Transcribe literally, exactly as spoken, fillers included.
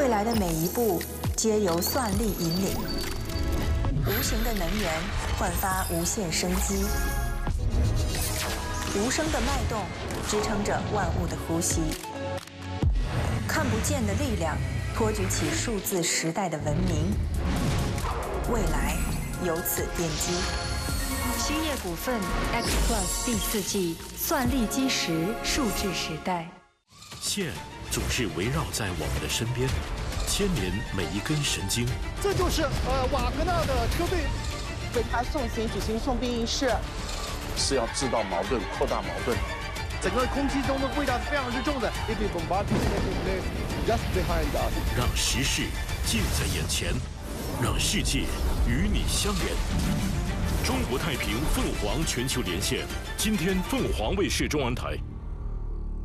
未来的每一步皆由算力引领，无形的能源焕发无限生机，无声的脉动支撑着万物的呼吸，看不见的力量托举起数字时代的文明，未来由此奠基。兴业股份 X Plus 第四季算力基石数字时代。 线总是围绕在我们的身边，牵连每一根神经。 这就是呃瓦格纳的车队为他送行举行送殡仪式， 是要制造矛盾，扩大矛盾。 整个空气中的味道是非常之重的。It is bombarding just behind us。 让时事近在眼前，让世界与你相连。中国太平凤凰全球连线，今天凤凰卫视中文台。